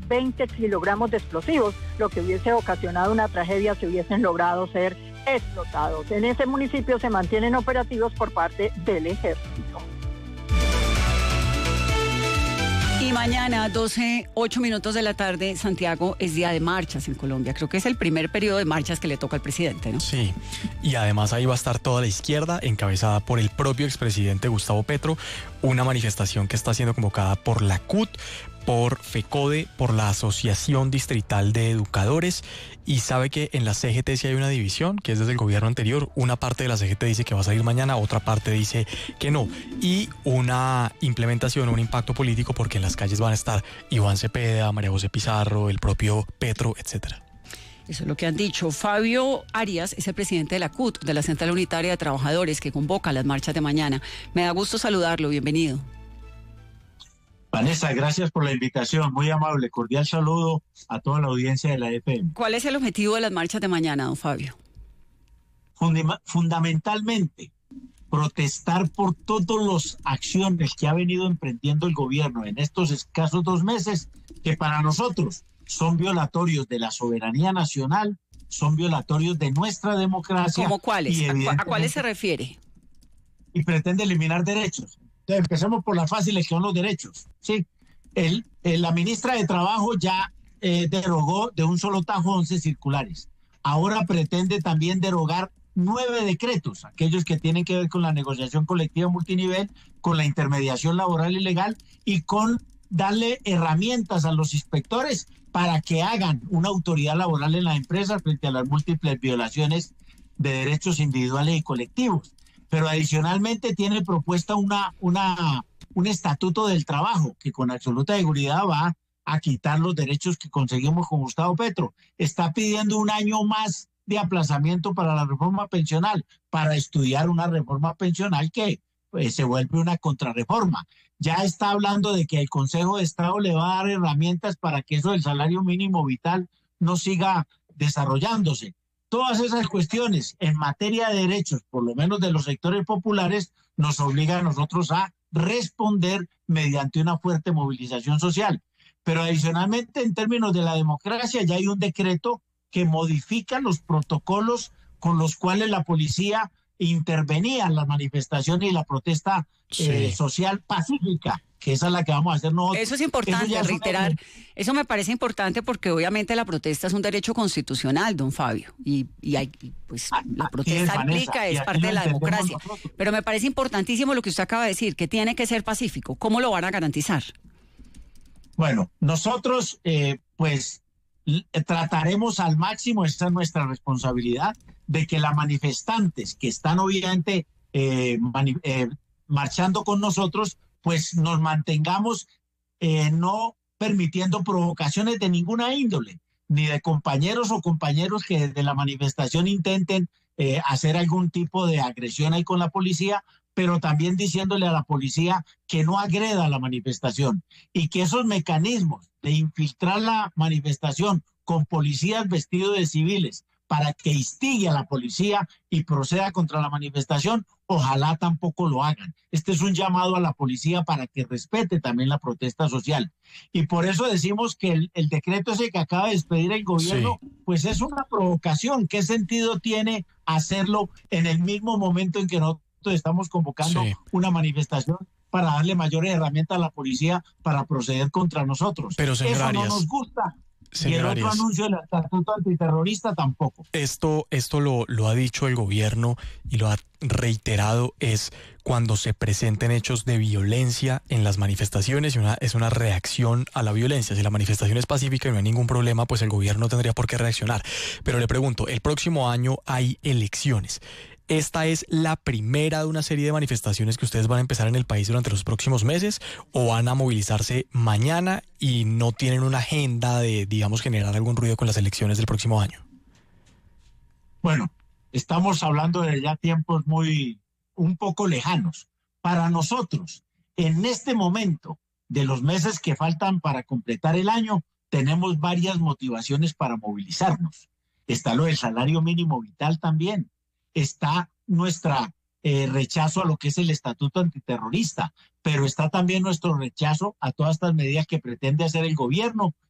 20 kilogramos de explosivos, lo que hubiese ocasionado una tragedia si hubiesen logrado ser explotados. En ese municipio se mantienen operativos por parte del ejército. Y mañana, 8:08 de la tarde, Santiago, es día de marchas en Colombia. Creo que es el primer periodo de marchas que le toca al presidente, ¿no? Sí, y además ahí va a estar toda la izquierda, encabezada por el propio expresidente Gustavo Petro, una manifestación que está siendo convocada por la CUT, por FECODE, por la Asociación Distrital de Educadores, y sabe que en la CGT sí hay una división, que es desde el gobierno anterior. Una parte de la CGT dice que va a salir mañana, otra parte dice que no, y una implementación, un impacto político, porque en las calles van a estar Iván Cepeda, María José Pizarro, el propio Petro, etcétera. Eso es lo que han dicho. Fabio Arias es el presidente de la CUT, de la Central Unitaria de Trabajadores, que convoca las marchas de mañana. Me da gusto saludarlo, bienvenido. Vanessa, gracias por la invitación, muy amable, cordial saludo a toda la audiencia de la FM. ¿Cuál es el objetivo de las marchas de mañana, don Fabio? Fundamentalmente, protestar por todas las acciones que ha venido emprendiendo el gobierno en estos escasos 2 meses, que para nosotros son violatorios de la soberanía nacional, son violatorios de nuestra democracia. ¿Cómo cuáles? ¿A cuáles se refiere? Y pretende eliminar derechos. Entonces, empecemos por las fáciles, que son los derechos. ¿Sí? La ministra de Trabajo ya derogó de un solo tajo 11 circulares. Ahora pretende también derogar 9 decretos, aquellos que tienen que ver con la negociación colectiva multinivel, con la intermediación laboral y legal, y con darle herramientas a los inspectores para que hagan una autoridad laboral en la empresa frente a las múltiples violaciones de derechos individuales y colectivos. Pero adicionalmente tiene propuesta un estatuto del trabajo que con absoluta seguridad va a quitar los derechos que conseguimos con Gustavo Petro. Está pidiendo 1 año más de aplazamiento para la reforma pensional, para estudiar una reforma pensional que se vuelve una contrarreforma. Ya está hablando de que el Consejo de Estado le va a dar herramientas para que eso del salario mínimo vital no siga desarrollándose. Todas esas cuestiones en materia de derechos, por lo menos de los sectores populares, nos obligan a nosotros a responder mediante una fuerte movilización social. Pero adicionalmente, en términos de la democracia, ya hay un decreto que modifica los protocolos con los cuales la policía intervenía en las manifestaciones y la protesta social pacífica, que esa es la que vamos a hacer nosotros. Eso es importante, reiterar. Eso me parece importante porque obviamente la protesta es un derecho constitucional, don Fabio, y pues la protesta implica, es parte de la democracia. Pero me parece importantísimo lo que usted acaba de decir, que tiene que ser pacífico. ¿Cómo lo van a garantizar? Bueno, nosotros pues trataremos al máximo, esta es nuestra responsabilidad, de que las manifestantes que están obviamente marchando con nosotros, pues nos mantengamos no permitiendo provocaciones de ninguna índole, ni de compañeros o compañeros que desde la manifestación intenten hacer algún tipo de agresión ahí con la policía, pero también diciéndole a la policía que no agreda a la manifestación y que esos mecanismos de infiltrar la manifestación con policías vestidos de civiles para que instigue a la policía y proceda contra la manifestación, ojalá tampoco lo hagan. Este es un llamado a la policía para que respete también la protesta social. Y por eso decimos que el decreto ese que acaba de expedir el gobierno, pues es una provocación. ¿Qué sentido tiene hacerlo en el mismo momento en que nosotros estamos convocando una manifestación para darle mayores herramientas a la policía para proceder contra nosotros? Pero, señor Arias, eso no nos gusta. Señor y el otro Arias, anuncio del estatuto antiterrorista tampoco. Esto lo ha dicho el gobierno y lo ha reiterado, es cuando se presenten hechos de violencia en las manifestaciones, y es una reacción a la violencia. Si la manifestación es pacífica y no hay ningún problema, pues el gobierno no tendría por qué reaccionar. Pero le pregunto, el próximo año hay elecciones. ¿Esta es la primera de una serie de manifestaciones que ustedes van a empezar en el país durante los próximos meses, o van a movilizarse mañana y no tienen una agenda de, digamos, generar algún ruido con las elecciones del próximo año? Bueno, estamos hablando de ya tiempos un poco lejanos. Para nosotros, en este momento, de los meses que faltan para completar el año, tenemos varias motivaciones para movilizarnos. Está lo del salario mínimo vital también. Está nuestra rechazo a lo que es el estatuto antiterrorista, pero está también nuestro rechazo a todas estas medidas que pretende hacer el gobierno